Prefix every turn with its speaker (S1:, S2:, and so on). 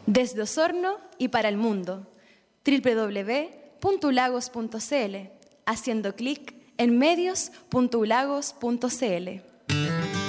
S1: Desde Osorno y para el mundo, www.ulagos.cl, haciendo clic en medios.ulagos.cl.